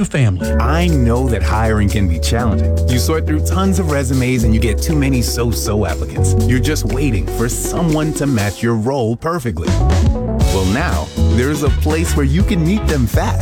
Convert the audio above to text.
to family. I know that hiring can be challenging. You sort through tons of resumes and you get too many so-so applicants. You're just waiting for someone to match your role perfectly. Well, now, there's a place where you can meet them fast.